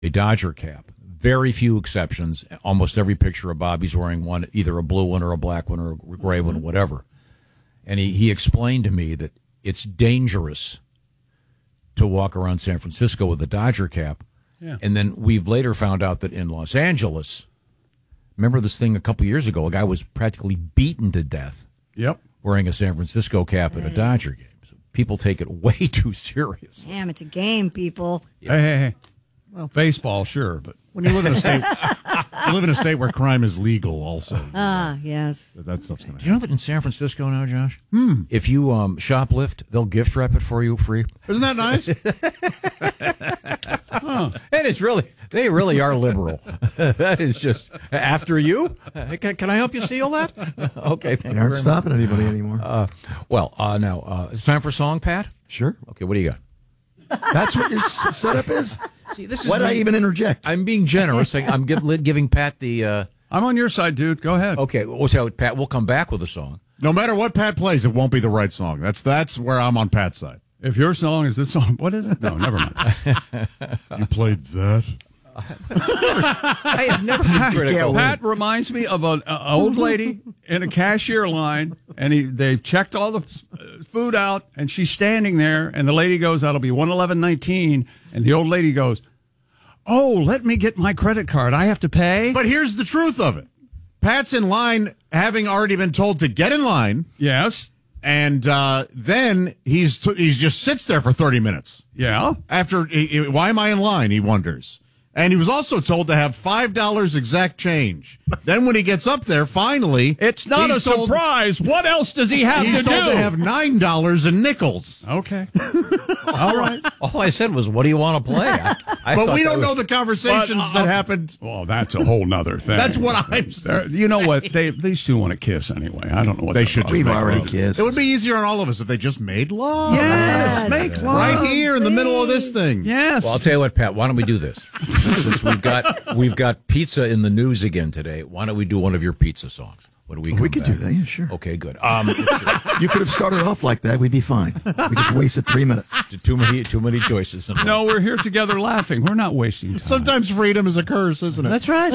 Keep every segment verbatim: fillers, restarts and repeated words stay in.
a Dodger cap. Very few exceptions. Almost every picture of Bobby's wearing one, either a blue one or a black one or a gray one, whatever. And he, he explained to me that it's dangerous to walk around San Francisco with a Dodger cap. Yeah. And then we've later found out that in Los Angeles, remember this thing a couple years ago, a guy was practically beaten to death Yep. wearing a San Francisco cap at a Dodger game. So people take it way too serious. Damn, it's a game, people. Yeah. Hey, hey, hey. Well, baseball, sure, but when you live in a state, you live in a state where crime is legal, also. Ah, yes. That stuff's going to Do you know that in San Francisco now, Josh? Hmm. If you um, shoplift, they'll gift wrap it for you free. Isn't that nice? Huh. And it's really, they really are liberal. That is just, after you? Uh, Can, can I help you steal that? Okay, thank They you aren't very stopping much. anybody anymore. Uh, well, uh, now, uh, it's time for a song, Pat? Sure. Okay, what do you got? That's what your s- setup is? See, this is Why did I me- even interject? I'm being generous. I, I'm give, giving Pat the... Uh, I'm on your side, dude. Go ahead. okay, we'll tell you, Pat, we'll come back with a song. No matter what Pat plays, it won't be the right song. That's that's where I'm on Pat's side. If your song is this song, what is it? No, never mind. You played that? I have never been critical. Pat reminds me of an old lady in a cashier line, and he, they've checked all the f- food out, and she's standing there, and the lady goes, that'll be one eleven nineteen, and the old lady goes, oh, let me get my credit card. I have to pay? But here's the truth of it. Pat's in line, having already been told to get in line, Yes. and uh, then he's t- he's just sits there for thirty minutes. Yeah. After, he- he- why am I in line, he wonders. And he was also told to have five dollars exact change. Then when he gets up there, finally... It's not he's a told- surprise. What else does he have He's to told do? to have nine dollars in nickels. Okay. All right. All I said was, what do you want to play? I, I But thought we that don't was- know the conversations But, uh, that happened. Well, that's a whole nother thing. That's what I'm They're- You know what? They These two want to kiss anyway. I don't know what They they're should about. We've make already love. kissed. It would be easier on all of us if they just made love. Yes, make love. Right here in the middle of this thing. Yes. Well, I'll tell you what, Pat. Why don't we do this? Since we've got we've got pizza in the news again today, why don't we do one of your pizza songs? What do we? We come could back? do that, yeah, sure. Okay, good. Um, You could have started off like that. We'd be fine. We just wasted three minutes. too many too many choices. no, we're here together laughing. We're not wasting time. Sometimes freedom is a curse, isn't it? That's right.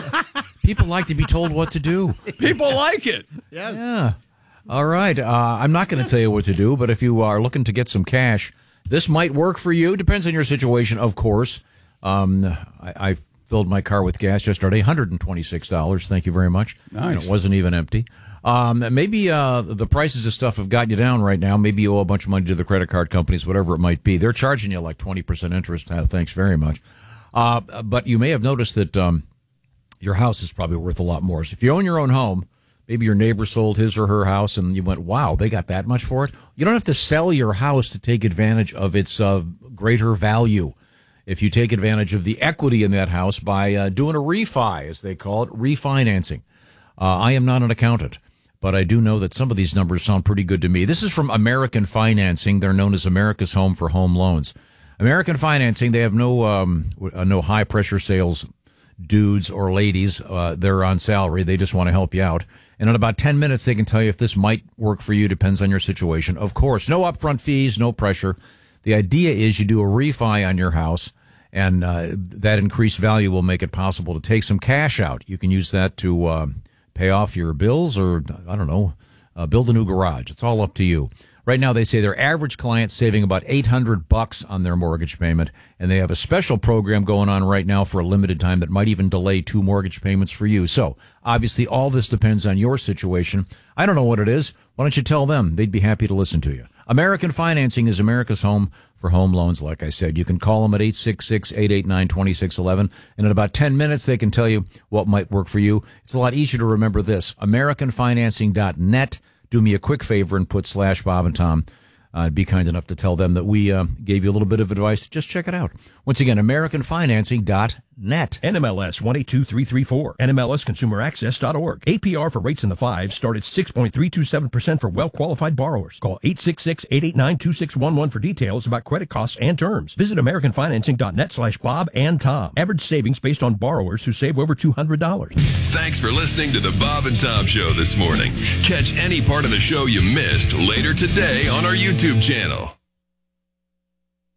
People like to be told what to do. People like it. Yeah. All right. Uh, I'm not going to tell you what to do, but if you are looking to get some cash, this might work for you. Depends on your situation, of course. Um, I, I filled my car with gas yesterday, one hundred twenty-six dollars. Thank you very much. Nice. And it wasn't even empty. Um, maybe uh, the prices of stuff have got you down right now. Maybe you owe a bunch of money to the credit card companies, whatever it might be. They're charging you like twenty percent interest. Uh, thanks very much. Uh, but you may have noticed that um, your house is probably worth a lot more. So if you own your own home, maybe your neighbor sold his or her house and you went, wow, they got that much for it. You don't have to sell your house to take advantage of its uh, greater value. If you take advantage of the equity in that house by uh, doing a refi, as they call it, refinancing. Uh, I am not an accountant, but I do know that some of these numbers sound pretty good to me. This is from American Financing. They're known as America's Home for Home Loans. American Financing, they have no um, uh, no high-pressure sales dudes or ladies. Uh, they're on salary. They just want to help you out. And in about ten minutes, they can tell you if this might work for you. Depends on your situation. Of course, no upfront fees, no pressure. The idea is you do a refi on your house, and uh, that increased value will make it possible to take some cash out. You can use that to uh, pay off your bills or, I don't know, uh, build a new garage. It's all up to you. Right now, they say their average client's saving about eight hundred bucks on their mortgage payment, and they have a special program going on right now for a limited time that might even delay two mortgage payments for you. So, obviously, all this depends on your situation. I don't know what it is. Why don't you tell them? They'd be happy to listen to you. American Financing is America's home for home loans. Like I said, you can call them at eight six six, eight eight nine, two six one one, and in about ten minutes, they can tell you what might work for you. It's a lot easier to remember this, american financing dot net. Do me a quick favor and put slash Bob and Tom. Uh, be kind enough to tell them that we uh, gave you a little bit of advice. Just check it out. Once again, american financing dot net. N M L S one eight two three three four. N M L S consumer access dot org. A P R for rates in the fives start at six point three two seven percent for well-qualified borrowers. Call eight six six, eight eight nine, two six one one for details about credit costs and terms. Visit american financing dot net slash Bob and Tom. Average savings based on borrowers who save over two hundred dollars. Thanks for listening to the Bob and Tom Show this morning. Catch any part of the show you missed later today on our YouTube channel.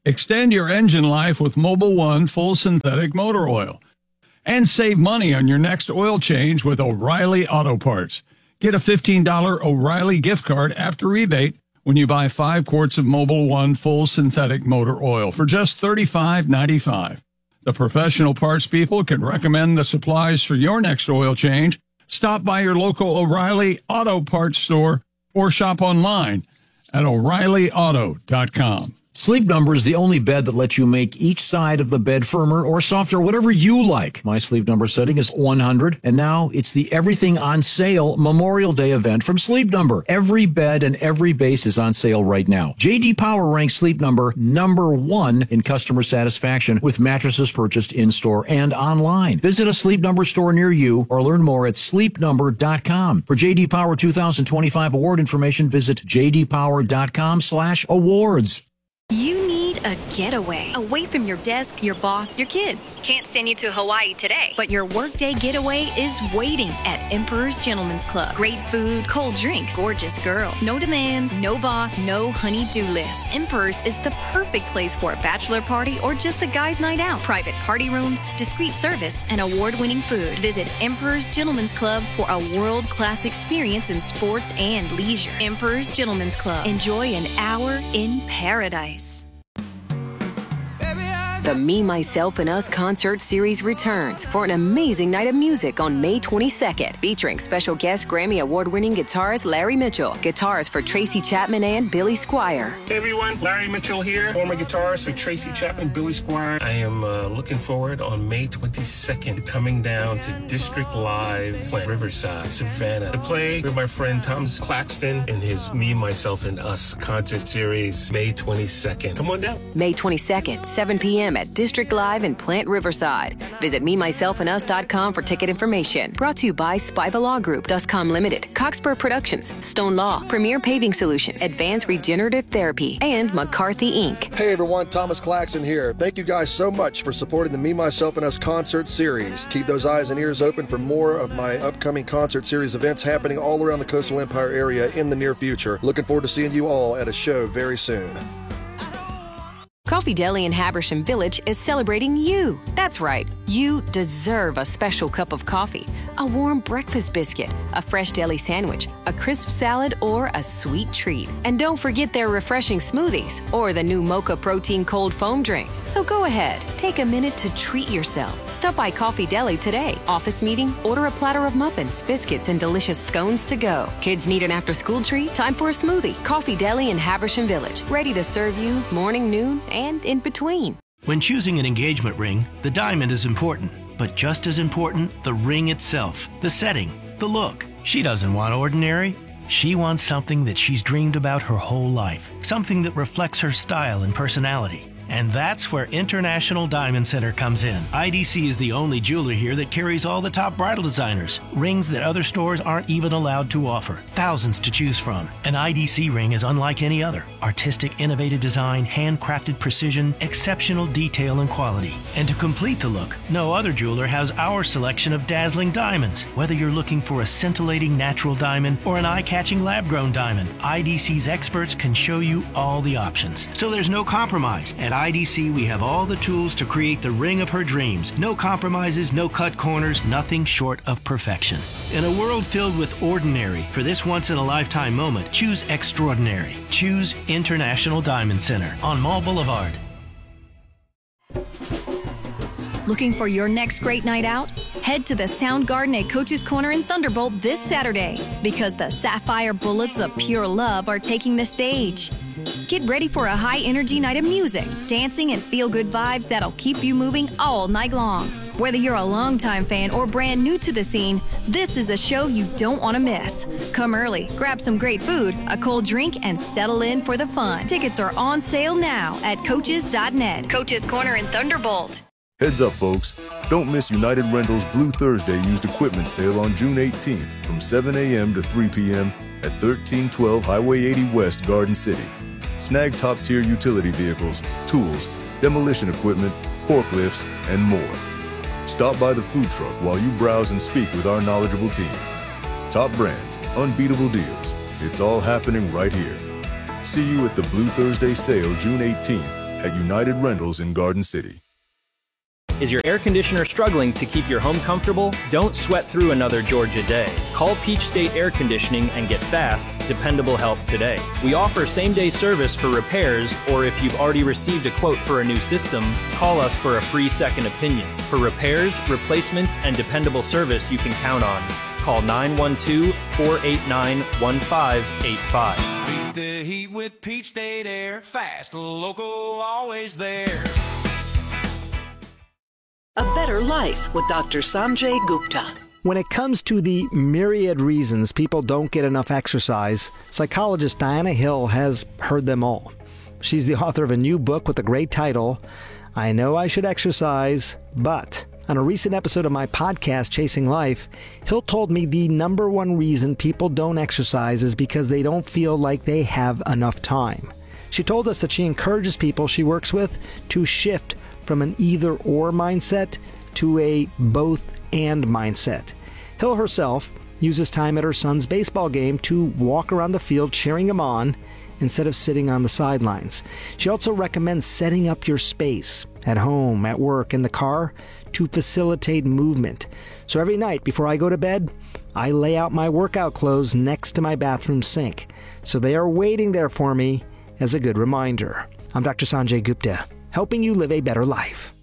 Extend your engine life with Mobil one full synthetic motor oil. And save money on your next oil change with O'Reilly Auto Parts. Get a fifteen dollars O'Reilly gift card after rebate when you buy five quarts of Mobil one full synthetic motor oil for just thirty-five ninety-five. The professional parts people can recommend the supplies for your next oil change. Stop by your local O'Reilly Auto Parts store or shop online at O'Reilly Auto dot com. Sleep Number is the only bed that lets you make each side of the bed firmer or softer, whatever you like. My Sleep Number setting is one hundred, and now it's the Everything on Sale Memorial Day event from Sleep Number. Every bed and every base is on sale right now. J D Power ranks Sleep Number number one in customer satisfaction with mattresses purchased in-store and online. Visit a Sleep Number store near you or learn more at sleep number dot com. For J D Power two thousand twenty-five award information, visit j d power dot com slash awards. You need a getaway away from your desk, your boss, your kids. Can't send you to Hawaii today, but your workday getaway is waiting at Emperor's Gentleman's Club. Great food, cold drinks, gorgeous girls. No demands, no boss, no honey-do list. Emperor's is the perfect place for a bachelor party or just a guy's night out. Private party rooms, discreet service, and award-winning food. Visit Emperor's Gentleman's Club for a world-class experience in sports and leisure. Emperor's Gentleman's Club. Enjoy an hour in paradise. The Me, Myself, and Us concert series returns for an amazing night of music on May twenty-second, featuring special guest Grammy Award-winning guitarist Larry Mitchell, guitars for Tracy Chapman and Billy Squier. Hey everyone, Larry Mitchell here, former guitarist for Tracy Chapman, Billy Squier. I am uh, looking forward on May twenty-second, coming down to District Live, Plant Riverside, Savannah, to play with my friend Thomas Claxton in his Me, Myself, and Us concert series, May twenty-second. Come on down. May twenty-second, seven p.m. at District Live in Plant Riverside. Visit me myself and us dot com for ticket information. Brought to you by Spiva Law Group, Duscom Limited, Coxburg Productions, Stone Law, Premier Paving Solutions, Advanced Regenerative Therapy, and McCarthy Incorporated. Hey everyone, Thomas Claxton here. Thank you guys so much for supporting the Me, Myself, and Us concert series. Keep those eyes and ears open for more of my upcoming concert series events happening all around the Coastal Empire area in the near future. Looking forward to seeing you all at a show very soon. Coffee Deli in Habersham Village is celebrating you. That's right, you deserve a special cup of coffee, a warm breakfast biscuit, a fresh deli sandwich, a crisp salad, or a sweet treat. And don't forget their refreshing smoothies or the new Mocha Protein Cold Foam drink. So go ahead, take a minute to treat yourself. Stop by Coffee Deli today. Office meeting? Order a platter of muffins, biscuits, and delicious scones to go. Kids need an after-school treat? Time for a smoothie. Coffee Deli in Habersham Village. Ready to serve you morning, noon, and in between. When choosing an engagement ring, the diamond is important, but just as important, the ring itself, the setting, the look. She doesn't want ordinary. She wants something that she's dreamed about her whole life, something that reflects her style and personality. And that's where International Diamond Center comes in. I D C is the only jeweler here that carries all the top bridal designers, rings that other stores aren't even allowed to offer, thousands to choose from. An I D C ring is unlike any other. Artistic, innovative design, handcrafted precision, exceptional detail and quality. And to complete the look, no other jeweler has our selection of dazzling diamonds. Whether you're looking for a scintillating natural diamond or an eye-catching lab-grown diamond, I D C's experts can show you all the options. So there's no compromise. At I D C, we have all the tools to create the ring of her dreams. No compromises, no cut corners, nothing short of perfection. In a world filled with ordinary, for this once-in-a-lifetime moment, choose extraordinary. Choose International Diamond Center on Mall Boulevard. Looking for your next great night out? Head to the Sound Garden at Coach's Corner in Thunderbolt this Saturday, because the Sapphire Bullets of Pure Love are taking the stage. Get ready for a high-energy night of music, dancing, and feel-good vibes that'll keep you moving all night long. Whether you're a longtime fan or brand new to the scene, this is a show you don't want to miss. Come early, grab some great food, a cold drink, and settle in for the fun. Tickets are on sale now at coaches dot net. Coach's Corner in Thunderbolt. Heads up, folks. Don't miss United Rentals Blue Thursday used equipment sale on June eighteenth from seven a.m. to three p.m. at thirteen twelve Highway eighty West, Garden City. Snag top-tier utility vehicles, tools, demolition equipment, forklifts, and more. Stop by the food truck while you browse and speak with our knowledgeable team. Top brands, unbeatable deals. It's all happening right here. See you at the Blue Thursday sale June eighteenth at United Rentals in Garden City. Is your air conditioner struggling to keep your home comfortable? Don't sweat through another Georgia day. Call Peach State Air Conditioning and get fast, dependable help today. We offer same-day service for repairs, or if you've already received a quote for a new system, call us for a free second opinion. For repairs, replacements, and dependable service you can count on. Call nine one two, four eight nine, one five eight five. Beat the heat with Peach State Air. Fast, local, always there. A Better Life with Doctor Sanjay Gupta. When it comes to the myriad reasons people don't get enough exercise, psychologist Diana Hill has heard them all. She's the author of a new book with the great title, I Know I Should Exercise, But... On a recent episode of my podcast, Chasing Life, Hill told me the number one reason people don't exercise is because they don't feel like they have enough time. She told us that she encourages people she works with to shift from an either-or mindset to a both-and mindset. Hill herself uses time at her son's baseball game to walk around the field cheering him on instead of sitting on the sidelines. She also recommends setting up your space at home, at work, in the car to facilitate movement. So every night before I go to bed, I lay out my workout clothes next to my bathroom sink. So they are waiting there for me as a good reminder. I'm Doctor Sanjay Gupta, helping you live a better life.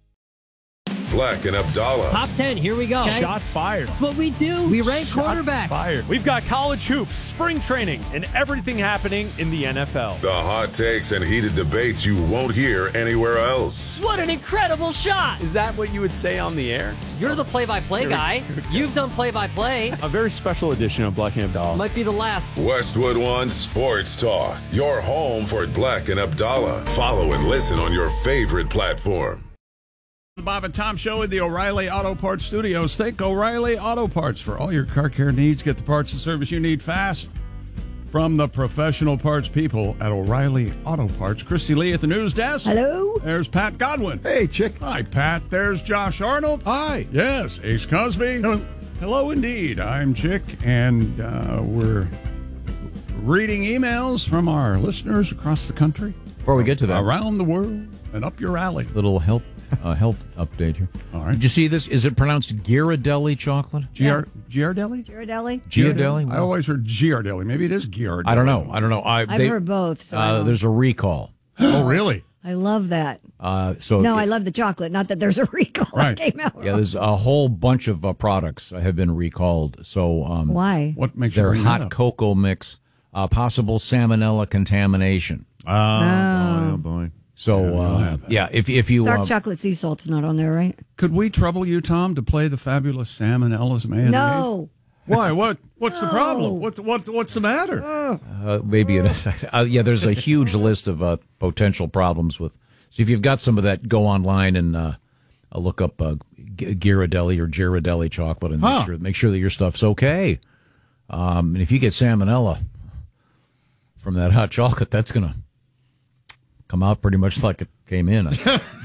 Black and Abdallah. Top ten, here we go. Shots fired. That's what we do. We rank Shots quarterbacks. Fired. We've got college hoops, spring training, and everything happening in the N F L. The hot takes and heated debates you won't hear anywhere else. What an incredible shot. Is that what you would say on the air? You're the play-by-play guy. You've done play-by-play. A very special edition of Black and Abdallah. Might be the last. Westwood One Sports Talk. Your home for Black and Abdallah. Follow and listen on your favorite platform. The Bob and Tom Show in the O'Reilly Auto Parts Studios. Think O'Reilly Auto Parts for all your car care needs. Get the parts and service you need fast from the professional parts people at O'Reilly Auto Parts. Christy Lee at the news desk. Hello. There's Pat Godwin. Hey, chick. Hi, Pat. There's Josh Arnold. Hi. Yes, Ace Cosby. Hello. Hello, indeed. I'm Chick, and uh, we're reading emails from our listeners across the country. Before we get to that, around the world and up your alley. Little help. Uh, health update here. All right. Did you see this? Is it pronounced Ghirardelli chocolate? Giar- Giardelli? Giardelli? Giardelli? I always heard Giardelli. Maybe it is Giardelli. I don't know. I don't know. I, I've they, heard both. So I uh, don't- there's a recall. Oh, really? I love that. Uh, so no, I love the chocolate. Not that there's a recall Right. that came out. Yeah, there's a whole bunch of uh, products have been recalled. So um, Why? What makes you their bring that hot up? cocoa mix, uh, possible salmonella contamination. Oh, boy, oh boy. So uh, yeah, if if you Dark uh, chocolate sea salt's not on there, right? Could we trouble you, Tom, to play the fabulous Sam and Ella's mayonnaise? No. Why? What? What's the No. problem? What? What? What's the matter? uh, maybe in a, uh, yeah, there's a huge list of uh, potential problems with. So if you've got some of that, go online and uh, uh, look up uh, G- Ghirardelli or Ghirardelli chocolate and Huh. make sure make sure that your stuff's okay. Um, and if you get salmonella from that hot chocolate, that's gonna come out pretty much like it came in. Is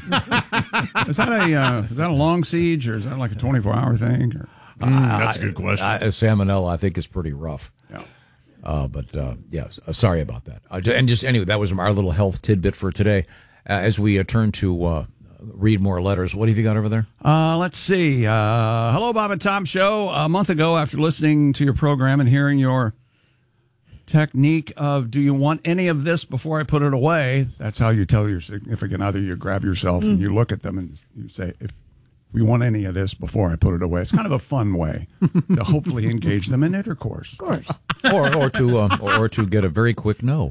that a uh, is that a long siege or is that like a twenty-four hour thing? Or? Mm, that's a good question. I, I, salmonella, I think, is pretty rough. Yeah. Uh, but uh, yeah, uh, sorry about that. Uh, and just anyway, that was our little health tidbit for today. Uh, as we uh, turn to uh, read more letters, what have you got over there? Uh, let's see. Uh, hello, Bob and Tom Show. A month ago, after listening to your program and hearing your technique of "Do you want any of this before I put it away?" That's how you tell your significant other. You grab yourself Mm. and you look at them and you say, "If we want any of this before I put it away." It's kind of a fun way to hopefully engage them in intercourse. Of course. or or to uh, or, or to get a very quick no.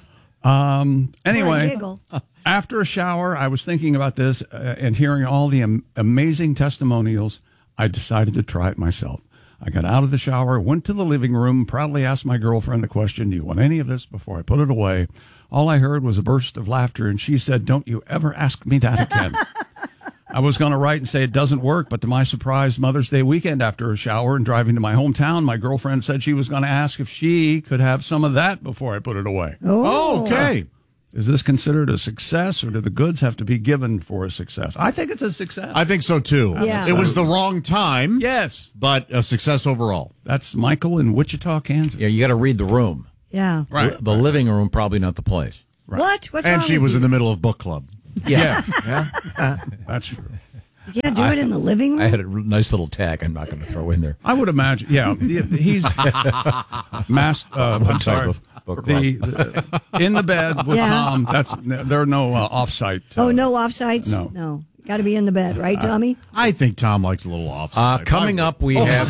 Um. Or a Anyway, giggle. after a shower, I was thinking about this uh, and hearing all the am- amazing testimonials. I decided to try it myself. I got out of the shower, went to the living room, proudly asked my girlfriend the question, "Do you want any of this before I put it away?" All I heard was a burst of laughter, and she said, "Don't you ever ask me that again." I was going to write and say it doesn't work, but to my surprise, Mother's Day weekend after a shower and driving to my hometown, my girlfriend said she was going to ask if she could have some of that before I put it away. Oh. Okay. Is this considered a success, or do the goods have to be given for a success? I think it's a success. I think so, too. Yeah. It was the wrong time. Yes. But a success overall. That's Michael in Wichita, Kansas. Yeah, you got to read the room. Yeah. Right. The living room, probably not the place. What? What's and wrong she with was you? in the middle of book club. Yeah. yeah. That's true. You can't do it in the living room? I had a nice little tag I'm not going to throw in there. I would imagine, yeah. He's mass. Uh, What I'm type sorry. of book the, the in the bed with Yeah. Tom. That's there are no uh, offsite. Uh, Oh, no offsites? No. No. Got to be in the bed, right, Tommy? I think Tom likes a little off. Uh, coming up, we have.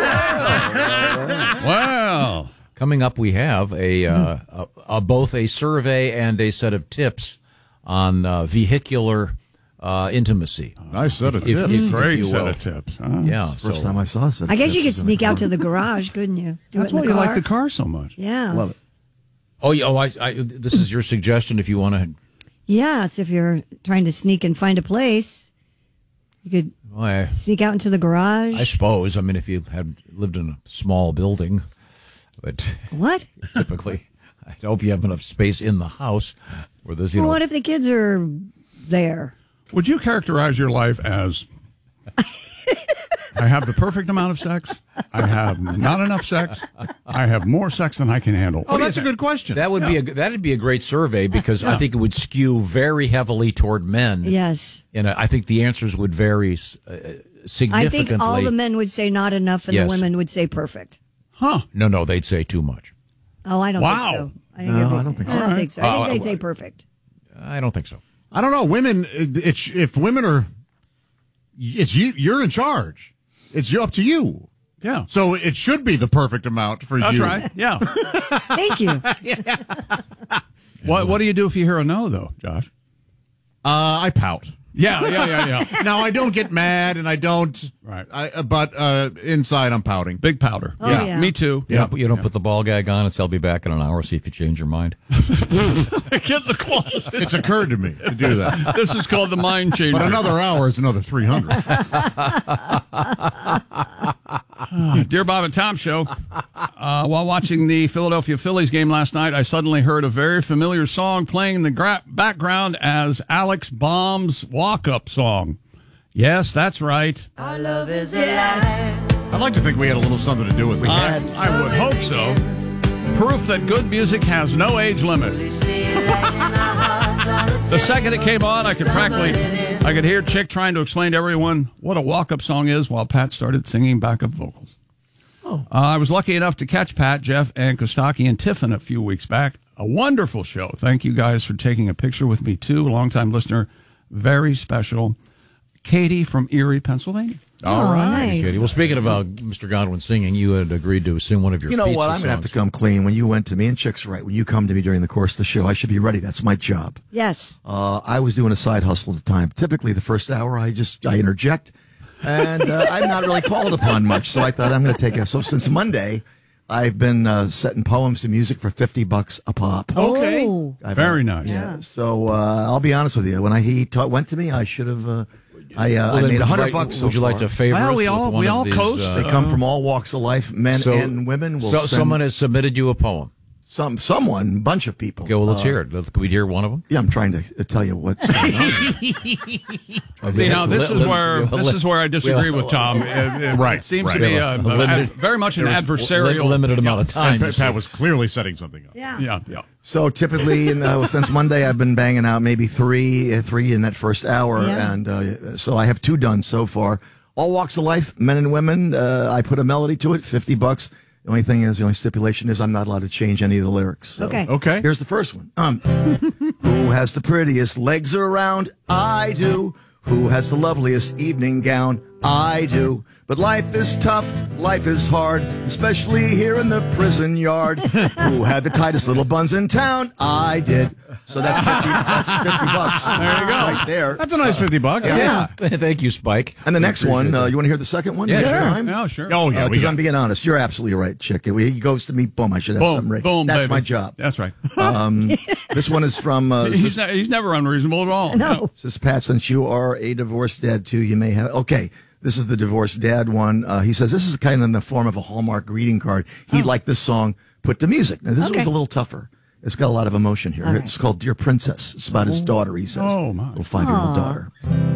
Well, coming up, we have a, uh, a, a both a survey and a set of tips on uh, vehicular uh, intimacy. Nice set of If- tips. if- if Great you set will. of tips. Huh? Yeah. First so- time I saw a set of I guess you could tips was in sneak the out car. to the garage, couldn't you? Do That's it why in you the car. like the car so much. Yeah. Love it. Oh, yeah, oh I, I, this is your suggestion if you want to. Yes, if you're trying to sneak and find a place, you could Well, I, sneak out into the garage. I suppose. I mean, if you had lived in a small building, but What? typically, I hope you have enough space in the house where there's, you Well, know. what if the kids are there? Would you characterize your life as I have the perfect amount of sex, I have not enough sex, I have more sex than I can handle? Oh, that's a good question. That would be a that'd be a great survey because I think it would skew very heavily toward men. Yes. And I think the answers would vary uh, significantly. I think all the men would say not enough and Yes. the women would say perfect. Huh. No, no, they'd say too much. Oh, I don't Wow. think so. I think No, it'd be- I don't think I so. don't think so. I think Uh, they'd say perfect. I don't think so. I don't know. Women, it's if women are, it's you. You're in charge. It's you up to you. Yeah. So it should be the perfect amount for That's you. right. Yeah. Thank you. What What do you do if you hear a no, though, Josh? Uh, I pout. Yeah, yeah, yeah, yeah. Now I don't get mad, and I don't. Right. I, uh, but uh, inside I'm pouting. Big powder. Oh, yeah. Me too. You don't, you don't put the ball gag on and say, I'll be back in an hour, see if you change your mind. Get the closet. It's occurred to me to do that. This is called the mind changer. But another hour is another three hundred. Dear Bob and Tom Show, uh, while watching the Philadelphia Phillies game last night, I suddenly heard a very familiar song playing in the gra- background as Alex Baum's walk-up song. Yes, that's right. Our love is a lie. I'd like to think we had a little something to do with it. I, I would hope so. Proof that good music has no age limit. The second it came on, I could practically, I could hear Chick trying to explain to everyone what a walk-up song is while Pat started singing backup vocals. Oh. Uh, I was lucky enough to catch Pat, Jeff, and Kostaki and Tiffin a few weeks back. A wonderful show. Thank you guys for taking a picture with me, too. A longtime listener. Very special. Katie from Erie, Pennsylvania. All Oh, right, nice. Katie. Well, speaking about Mister Godwin singing, you had agreed to sing one of your You know pizza what? I'm going to have to songs. come clean. When you went to me, and Chick's right, when you come to me during the course of the show, I should be ready. That's my job. Yes. Uh, I was doing a side hustle at the time. Typically, the first hour, I just I interject, and uh, I'm not really called upon much. So I thought I'm going to take a. So since Monday, I've been uh, setting poems to music for fifty bucks a pop. Okay. Oh. I've- Very nice. Yeah. So uh, I'll be honest with you. When I he ta- went to me, I should have. Uh, I uh, Well, I then made would a you hundred like- bucks. So Would you like far. to favor Well, us we with all- one we of all these, coast. uh, They come from all walks of life, men so- and women. Will so, send someone has submitted you a poem. some someone, bunch of people. Okay, well, let's Uh, hear it. Let's, can we hear one of them? Yeah, I'm trying to tell you what's going on. See, now this is Let's- where let's- this is where I disagree let's- with Tom. It, it, Right, it seems right. to be We uh, have a limited- ad- very much an there was adversarial. li- limited amount of time. Pat, Pat was clearly setting something up. Yeah. Yeah, yeah. So typically, in, uh, since Monday, I've been banging out maybe three, uh, three in that first hour, Yeah. and uh, so I have two done so far. All walks of life, men and women. Uh, I put a melody to it, fifty bucks. The only thing is, the only stipulation is, I'm not allowed to change any of the lyrics. So, Okay. Okay. Here's the first one. Um, who has the prettiest legs around? I do. Who has the loveliest evening gown? I do. But life is tough, life is hard, especially here in the prison yard. Who had the tightest little buns in town? I did. So that's fifty, that's fifty bucks. There you go. Right there. That's a nice fifty bucks. Yeah. Thank you, Spike. And the next one, appreciate uh, that. you want to hear the second one? Yeah, Next sure. time? Yeah, sure. Oh, yeah. we Because got- I'm being honest. You're absolutely right, Chick. He goes to me, boom, I should have Boom, something ready. boom, That's baby. my job. That's right. Um, this one is from... Uh, this he's, is- ne- he's never unreasonable at all. No. Says Pat, since you are a divorced dad too, you may have. Okay, this is the divorced dad one. Uh, he says this is kind of in the form of a Hallmark greeting card. He'd like this song put to music. Now this Okay. was a little tougher. It's got a lot of emotion here. All right. It's called "Dear Princess." It's about his daughter. He says, Oh, my. little five-year-old Aw. daughter.